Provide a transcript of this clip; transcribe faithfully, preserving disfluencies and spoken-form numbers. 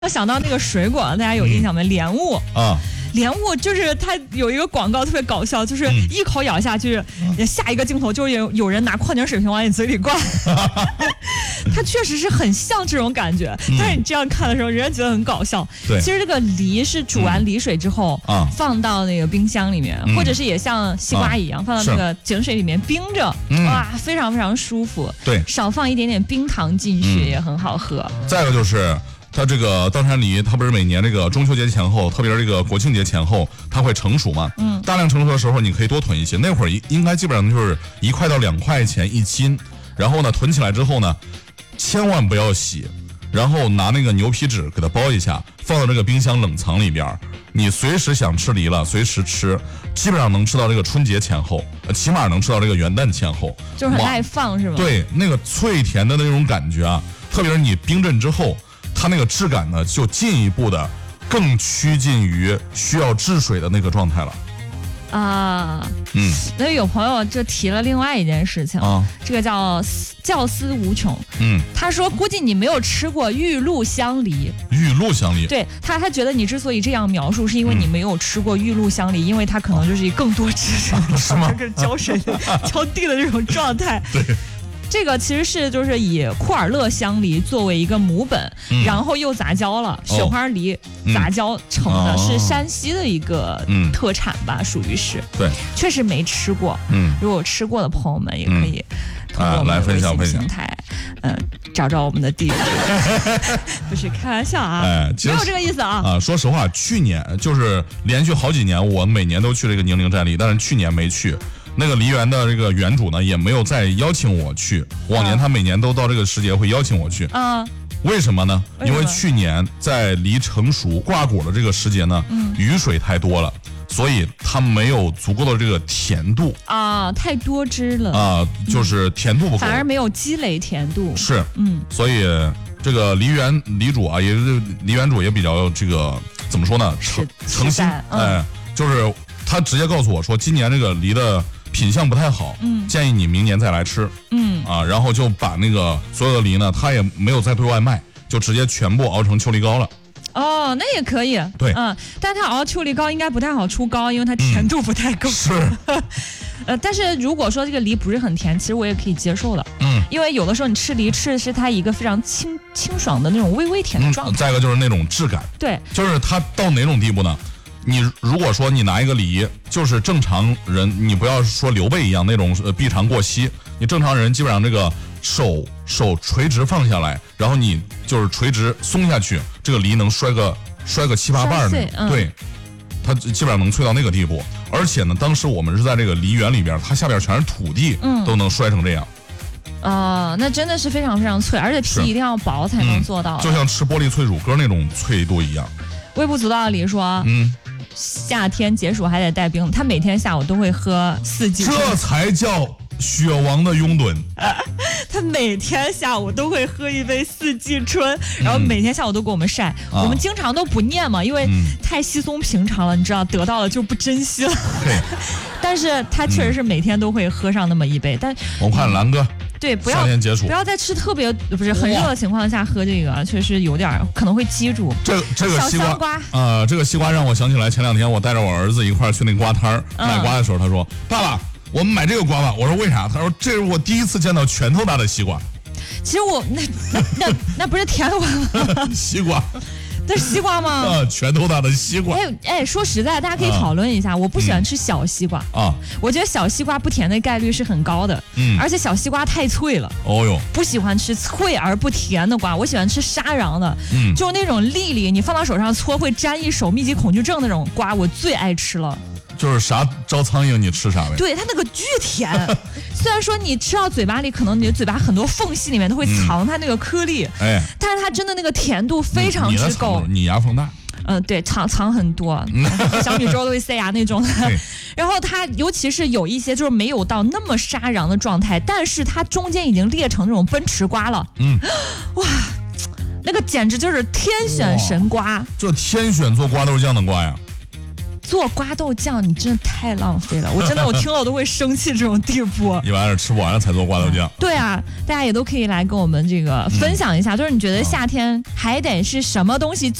我想到那个水果，大家有印象没？莲雾啊。 莲雾就是它有一个广告特别搞笑，就是一口咬下去，嗯、下一个镜头就有有人拿矿泉水瓶往你嘴里灌，它确实是很像这种感觉。嗯、但是你这样看的时候，人家觉得很搞笑。 对， 其实这个梨是煮完梨水之后，嗯、放到那个冰箱里面，嗯、或者是也像西瓜一样、嗯、放到那个井水里面冰着，嗯、哇，非常非常舒服。 对， 少放一点点冰糖进去、嗯、也很好喝。 再一个就是。它这个稻山梨，它不是每年这个中秋节前后，特别是这个国庆节前后，它会成熟嘛？嗯，大量成熟的时候，你可以多囤一些。那会儿应该基本上就是一块到两块钱一斤，然后呢囤起来之后呢，千万不要洗，然后拿那个牛皮纸给它包一下，放到这个冰箱冷藏里边。你随时想吃梨了，随时吃，基本上能吃到这个春节前后，起码能吃到这个元旦前后， 就是很耐放是吗？ 对，那个脆甜的那种感觉啊，特别是你冰镇之后。它那个质感呢，就进一步的更趋近于需要治水的那个状态了。 啊，嗯，那有朋友就提了另外一件事情，啊、这个叫教思无穷。嗯，他说估计你没有吃过玉露香梨。 玉露香梨， 对他，他觉得你之所以这样描述，是因为你没有吃过玉露香梨，因为它可能就是更多汁水， 是吗？ 跟浇水、浇地的这种状态。 对。 这个其实是就是以库尔勒香梨作为一个母本，嗯、然后又杂交了雪花梨、哦、杂交成的，嗯、是山西的一个特产吧，嗯、属于是。 对， 确实没吃过。嗯，如果有吃过的朋友们也可以通过我们的微信平台，嗯、呃，找找我们的地址。不是开玩笑啊，哎，没有这个意思啊。 啊，说实话，去年就是连续好几年，我每年都去这个宁陵寨梨，但是去年没去。那个梨园的这个园主呢，也没有再邀请我去。往年他每年都到这个时节会邀请我去。啊，为什么呢？因为去年在梨成熟挂果的这个时节呢，嗯、雨水太多了，所以它没有足够的这个甜度啊，太多汁了啊，就是甜度不够， 反而没有积累甜度。 是，嗯，所以这个梨园梨主啊，也是梨园主也比较这个怎么说呢？诚诚心，嗯、哎，就是他直接告诉我说，今年这个梨的品相不太好，嗯，建议你明年再来吃，嗯啊，然后就把那个所有的梨呢，他也没有再对外卖，就直接全部熬成秋梨膏了。 哦，那也可以， 对， 嗯，但它熬秋梨膏应该不太好出膏，因为它甜度不太够。 嗯、是， 呃，但是如果说这个梨不是很甜，其实我也可以接受的，嗯，因为有的时候你吃梨吃的是它一个非常清清爽的那种微微甜的状态。 嗯、再一个就是那种质感， 对， 就是它到哪种地步呢？你如果说你拿一个梨，就是正常人，你不要说刘备一样那种呃臂长过膝，你正常人基本上这个手手垂直放下来，然后你就是垂直松下去，这个梨能摔个摔个七八瓣的，嗯、对，它基本上能脆到那个地步。而且呢，当时我们是在这个梨园里边，它下边全是土地，嗯、都能摔成这样。 啊、呃，那真的是非常非常脆，而且皮一定要薄才能做到、嗯， 就像吃玻璃脆乳鸽那种脆度一样。 微不足道的梨说，嗯。夏天解暑还得带冰，他每天下午都会喝四季春， 这才叫雪王的拥趸。 他每天下午都会喝一杯四季春，然后每天下午都给我们晒。嗯、我们经常都不念嘛，因为太稀松平常了，你知道，得到了就不珍惜了。但是他确实是每天都会喝上那么一杯。但我看蓝哥。 对，不要不要在吃特别不是很热的情况下喝这个，确实有点可能会激住。 这这个西瓜啊、 呃，这个西瓜让我想起来前两天我带着我儿子一块儿去那个瓜摊儿、嗯、买瓜的时候，他说：“爸爸，我们买这个瓜吧。”我说：“为啥？”他说：“这是我第一次见到拳头大的西瓜。” 其实我那那那那不是甜瓜吗？ 西瓜。 这是西瓜吗？ 啊，拳头大的西瓜。 哎哎，说实在，大家可以讨论一下。啊、我不喜欢吃小西瓜啊，我觉得小西瓜不甜的概率是很高的。嗯，而且小西瓜太脆了。 哦哟， 不喜欢吃脆而不甜的瓜，我喜欢吃沙瓤的。嗯，就是那种粒粒，你放到手上搓会沾一手，密集恐惧症那种瓜，我最爱吃了。 就是啥招苍蝇你吃啥呗。 对，它那个巨甜，虽然说你吃到嘴巴里，可能你的嘴巴很多缝隙里面都会藏它那个颗粒，嗯、哎，但是它真的那个甜度非常之够。 你, 你牙缝大。 嗯、呃，对，藏藏很多，小米粥都会塞牙那种。然后它尤其是有一些就是没有到那么沙瓤的状态，但是它中间已经裂成那种奔驰瓜了。嗯，哇，那个简直就是天选神瓜。 这天选做瓜都是这样的瓜呀。 做瓜豆酱，你真的太浪费了。我真的我听了我都会生气这种地步。 一般是吃不完了才做瓜豆酱。 对啊，大家也都可以来跟我们这个分享一下，嗯、就是你觉得夏天还得是什么东西